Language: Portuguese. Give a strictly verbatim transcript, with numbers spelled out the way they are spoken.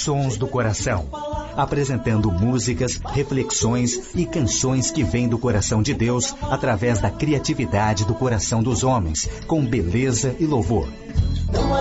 Sons do Coração, apresentando músicas, reflexões e canções que vêm do coração de Deus através da criatividade do coração dos homens, com beleza e louvor.